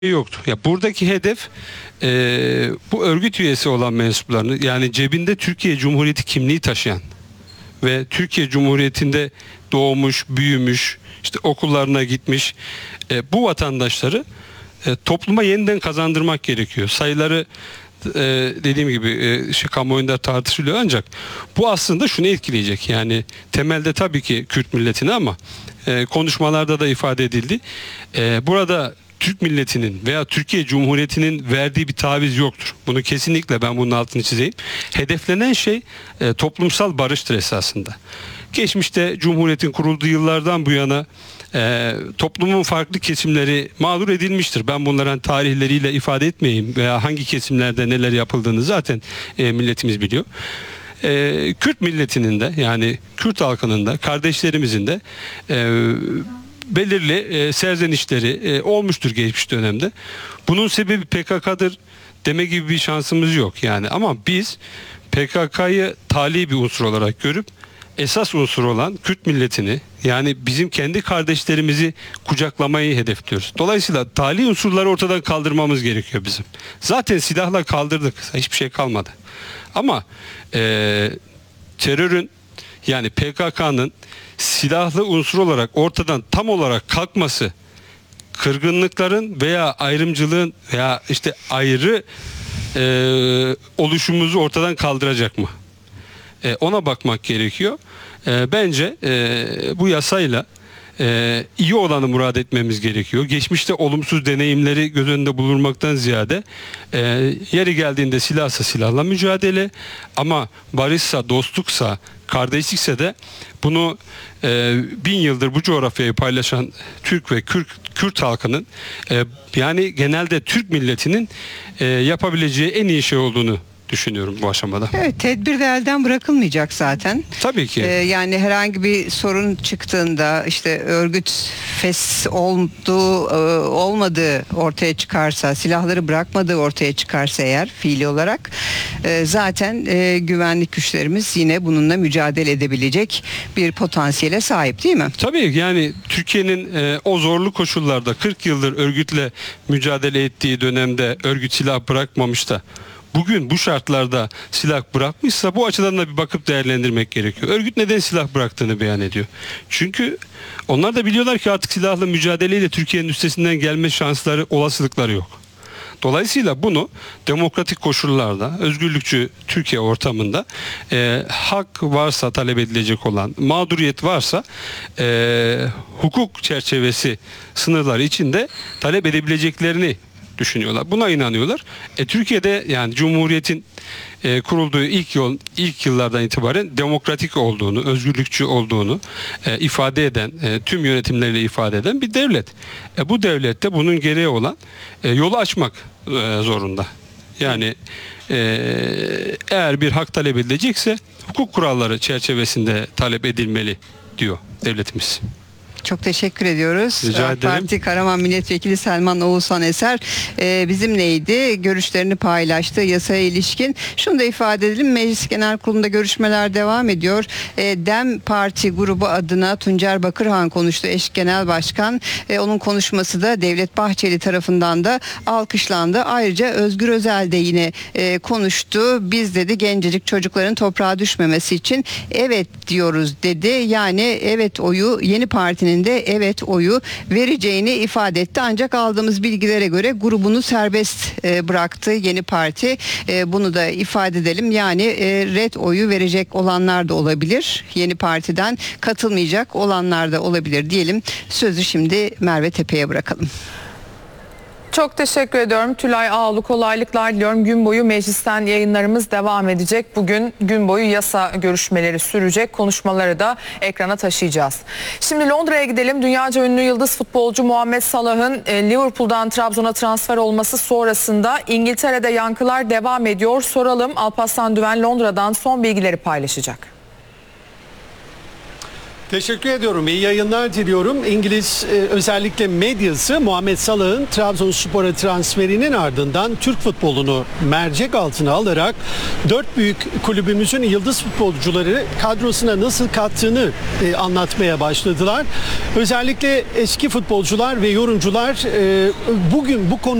yoktu. Ya buradaki hedef bu örgüt üyesi olan mensuplarını, yani cebinde Türkiye Cumhuriyeti kimliği taşıyan ve Türkiye Cumhuriyeti'nde doğmuş, büyümüş, işte okullarına gitmiş bu vatandaşları topluma yeniden kazandırmak gerekiyor. Sayıları dediğim gibi kamuoyunda tartışılıyor, ancak bu aslında şunu etkileyecek. Yani temelde tabii ki Kürt milletini, ama konuşmalarda da ifade edildi. Burada Türk milletinin veya Türkiye Cumhuriyeti'nin verdiği bir taviz yoktur. Bunu kesinlikle, ben bunun altını çizeyim. Hedeflenen şey toplumsal barıştır esasında. Geçmişte Cumhuriyet'in kurulduğu yıllardan bu yana toplumun farklı kesimleri mağdur edilmiştir. Ben bunların tarihleriyle ifade etmeyeyim veya hangi kesimlerde neler yapıldığını zaten milletimiz biliyor. Kürt milletinin de, yani Kürt halkının da, kardeşlerimizin de belirli serzenişleri olmuştur geçmiş dönemde. Bunun sebebi PKK'dır deme gibi bir şansımız yok yani, ama biz PKK'yı tali bir unsur olarak görüp esas unsur olan Kürt milletini, yani bizim kendi kardeşlerimizi kucaklamayı hedefliyoruz. Dolayısıyla tali unsurları ortadan kaldırmamız gerekiyor bizim. Zaten silahla kaldırdık, hiçbir şey kalmadı. Ama terörün, yani PKK'nın silahlı unsur olarak ortadan tam olarak kalkması, kırgınlıkların veya ayrımcılığın veya işte ayrı oluşumuzu ortadan kaldıracak mı? Ona bakmak gerekiyor. Bence bu yasayla iyi olanı murad etmemiz gerekiyor. Geçmişte olumsuz deneyimleri göz önünde bulundurmaktan ziyade yeri geldiğinde silahsa silahla mücadele, ama barışsa, dostluksa, kardeşlikse de bunu 1000 yıldır bu coğrafyayı paylaşan Türk ve Kürt halkının, yani genelde Türk milletinin yapabileceği en iyi şey olduğunu düşünüyorum bu aşamada. Evet, tedbir de elden bırakılmayacak zaten. Tabii ki. Yani herhangi bir sorun çıktığında, işte örgüt olmadığı ortaya çıkarsa, silahları bırakmadığı ortaya çıkarsa eğer fiili olarak, zaten güvenlik güçlerimiz yine bununla mücadele edebilecek bir potansiyele sahip, değil mi? Tabii, yani Türkiye'nin o zorlu koşullarda 40 yıldır örgütle mücadele ettiği dönemde örgüt silah bırakmamış da bugün bu şartlarda silah bırakmışsa, bu açıdan da bir bakıp değerlendirmek gerekiyor. Örgüt neden silah bıraktığını beyan ediyor. Çünkü onlar da biliyorlar ki artık silahla mücadeleyle Türkiye'nin üstesinden gelme şansları, olasılıkları yok. Dolayısıyla bunu demokratik koşullarda, özgürlükçü Türkiye ortamında hak varsa talep edilecek olan, mağduriyet varsa hukuk çerçevesi sınırları içinde talep edebileceklerini düşünüyorlar. Buna inanıyorlar. Türkiye'de, yani Cumhuriyet'in kurulduğu ilk yıllardan itibaren demokratik olduğunu, özgürlükçü olduğunu ifade eden, tüm yönetimleriyle ifade eden bir devlet. Bu devlette bunun gereği olan yolu açmak zorunda. Yani eğer bir hak talep edilecekse hukuk kuralları çerçevesinde talep edilmeli diyor devletimiz. Çok teşekkür ediyoruz. Rica ederim. Parti Karaman Milletvekili Selman Oğuzhan Eser bizimleydi. Görüşlerini paylaştı yasaya ilişkin. Şunu da ifade edelim. Meclis Genel Kurulu'nda görüşmeler devam ediyor. DEM Parti grubu adına Tuncer Bakırhan konuştu. Eş Genel Başkan. Onun konuşması da Devlet Bahçeli tarafından da alkışlandı. Ayrıca Özgür Özel de yine konuştu. Biz dedi gencecik çocukların toprağa düşmemesi için evet diyoruz dedi. Yani evet oyu Yeni Parti'nin de evet oyu vereceğini ifade etti. Ancak aldığımız bilgilere göre grubunu serbest bıraktı Yeni Parti. Bunu da ifade edelim. Yani red oyu verecek olanlar da olabilir. Yeni Parti'den katılmayacak olanlar da olabilir diyelim. Sözü şimdi Merve Tepe'ye bırakalım. Çok teşekkür ediyorum Tülay Ağulu, kolaylıklar diliyorum. Gün boyu meclisten yayınlarımız devam edecek. Bugün gün boyu yasa görüşmeleri sürecek. Konuşmaları da ekrana taşıyacağız. Şimdi Londra'ya gidelim. Dünyaca ünlü yıldız futbolcu Muhammed Salah'ın Liverpool'dan Trabzon'a transfer olması sonrasında İngiltere'de yankılar devam ediyor. Soralım, Alparslan Düven Londra'dan son bilgileri paylaşacak. Teşekkür ediyorum. İyi yayınlar diliyorum. İngiliz özellikle medyası Muhammed Salah'ın Trabzonspor'a transferinin ardından Türk futbolunu mercek altına alarak 4 büyük kulübümüzün yıldız futbolcuları kadrosuna nasıl kattığını anlatmaya başladılar. Özellikle eski futbolcular ve yorumcular bugün bu konu